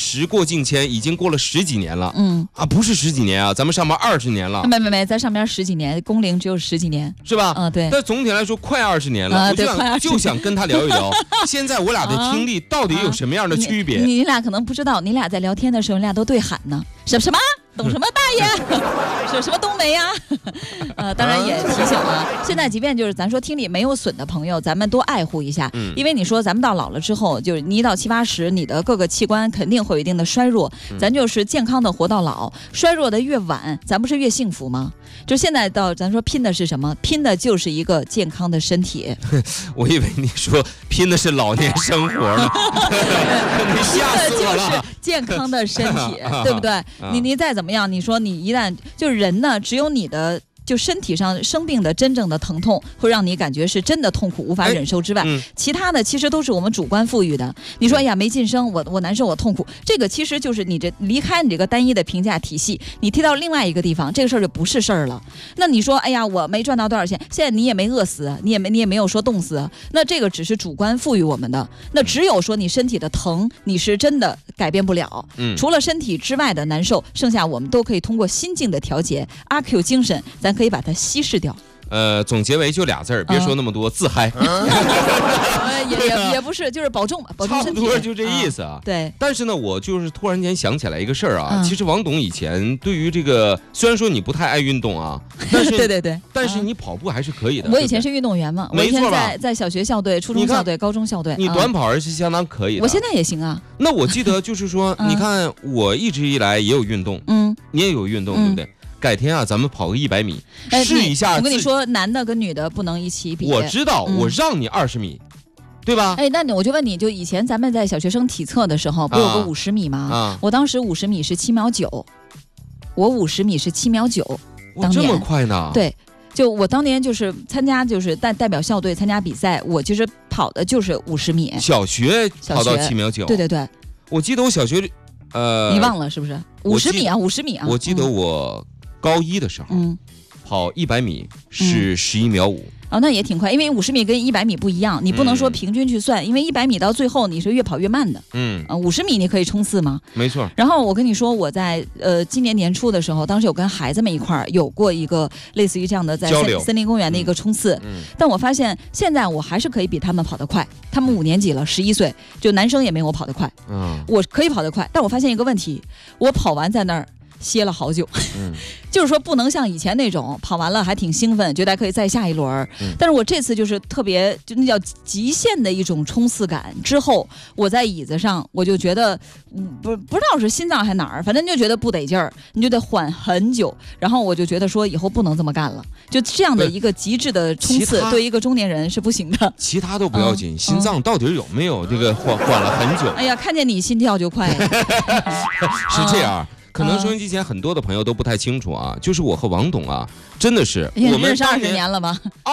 时过境迁，已经过了10几年了。不是10几年啊，咱们上班20年了。 没，在上边10几年，工龄只有10几年， 是吧？ 对。 但总体来说，快20年了。我就想跟他聊一聊，现在我俩的听力到底有什么样的区别？ 你俩可能不知道，你俩在聊天的时候，你俩都对喊呢。什么？懂什么大爷？什么冬梅呀？当然也提醒了，现在即便就是咱说听力没有损的朋友，咱们多爱护一下。因为你说咱们到老了之后，就是你到70、80，你的各个器官肯定会有一定的衰弱。咱就是健康的活到老，衰弱的越晚，咱不是越幸福吗？就现在到咱说拼的是什么？拼的就是一个健康的身体。 我以为你说拼的是老年生活呢，你吓死我了。 就是健康的身体，对不对？你再怎么样，你说你一旦就是人呢，只有你的。就身体上生病的真正的疼痛，会让你感觉是真的痛苦无法忍受之外，其他的其实都是我们主观赋予的。你说哎呀没晋升，我难受，我痛苦，这个其实就是你这离开你这个单一的评价体系，你踢到另外一个地方，这个事儿就不是事儿了。那你说哎呀我没赚到多少钱，现在你也没饿死，你也没有说冻死，那这个只是主观赋予我们的。那只有说你身体的疼，你是真的改变不了。除了身体之外的难受，剩下我们都可以通过心境的调节，阿 Q 精神，咱可以把它稀释掉。 总结为就俩字儿，别说那么多，自嗨。 也不是，就是保重吧，保重身体。 差不多就这意思啊。 对。 但是呢，我就是突然间想起来一个事儿啊。其实王董以前对于这个，虽然说你不太爱运动啊，但是对， 但是你跑步还是可以的。 我以前是运动员嘛，我以前在小学校队、初中校队、高中校队。 你短跑还是相当可以的。 我现在也行啊。 那我记得就是说，你看我一直以来也有运动，你也有运动，对不对？改天啊，咱们跑个100米，试一下。 我跟你说，男的跟女的不能一起比。 我知道，我让你20米，对吧？ 那我就问你，就以前咱们在小学生体测的时候，不有个50米吗？我当时50米是7秒9，我50米是7秒9。 这么快呢？ 对，就我当年就是参加，就是代表校队参加比赛，我其实跑的就是50米。 小学跑到7秒9。 对。 我记得我小学你忘了是不是？50米啊，50米啊。 我记得我高1的时候，跑100米是11秒5。 那也挺快，因为50米跟100米不一样，你不能说平均去算，因为100米到最后你是越跑越慢的。50米你可以冲刺吗？ 没错。 然后我跟你说，我在今年年初的时候，当时有跟孩子们一块儿有过一个类似于这样的在森林公园的一个冲刺。但我发现现在我还是可以比他们跑得快。他们5年级了，11岁，就男生也没我跑得快。我可以跑得快，但我发现一个问题，我跑完在那儿歇了好久。就是说不能像以前那种跑完了还挺兴奋，觉得可以再下一轮。但是我这次就是特别，就那叫极限的一种冲刺感。之后我在椅子上，我就觉得不知道是心脏还哪儿，反正就觉得不得劲儿，你就得缓很久。然后我就觉得说以后不能这么干了，就这样的一个极致的冲刺对一个中年人是不行的。 其他都不要紧，心脏到底有没有这个缓了很久？ 哎呀，看见你心跳就快了。 是这样。可能收音机前很多的朋友都不太清楚啊，就是我和王董啊，真的是我们认识20年了吧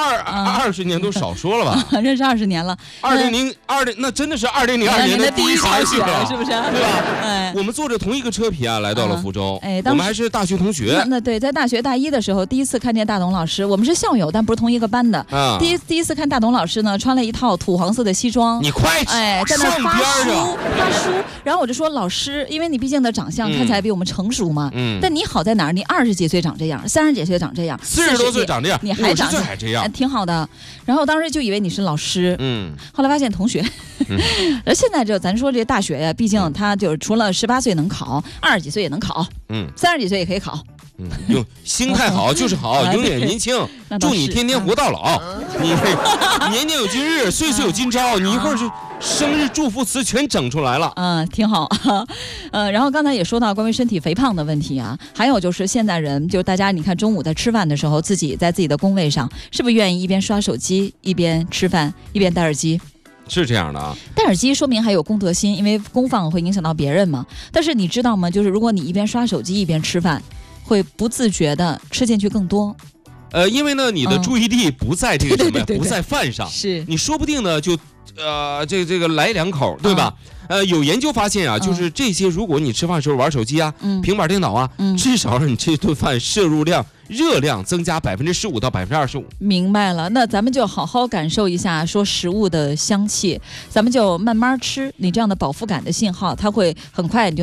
？20年都少说了吧？ 认识20年了。 2020那真的是2002年的第一场雪， 是不是？ 对吧？我们坐着同一个车皮啊，来到了福州。我们还是大学同学。 那对，在大学大一的时候，第一次看见大董老师，我们是校友，但不是同一个班的。第一次看大董老师呢，穿了一套土黄色的西装。 你快在那发书，然后我就说老师，因为你毕竟的长相看起来比我们成熟嘛，但你好在哪儿？你20几岁长这样，30几岁长这样 ，40多岁长这样， 你还长 50岁还这样， 挺好的。然后当时就以为你是老师，后来发现同学。而现在就咱说这大学呀，毕竟他就是除了18岁能考，20几岁也能考，30几岁也可以考。 用心态好就是好，永远年轻，祝你天天活到老。你年年有今日，岁岁有今朝，你一会儿就生日祝福词全整出来了。 挺好。然后刚才也说到关于身体肥胖的问题啊，还有就是现在人，就大家你看中午在吃饭的时候，自己在自己的工位上，是不是愿意一边刷手机一边吃饭一边戴耳机？ 是这样的啊， 戴耳机说明还有公德心，因为公放会影响到别人嘛。但是你知道吗？就是如果你一边刷手机一边吃饭，会不自觉的吃进去更多。 因为呢，你的注意力不在这个什么呀，不在饭上， 是你说不定呢就这个来2口，对吧？有研究发现啊，就是这些，如果你吃饭的时候玩手机啊、平板电脑啊，至少让你这顿饭摄入量、热量增加15%到25%。 明白了，那咱们就好好感受一下说食物的香气，咱们就慢慢吃，你这样的饱腹感的信号，它会很快你就。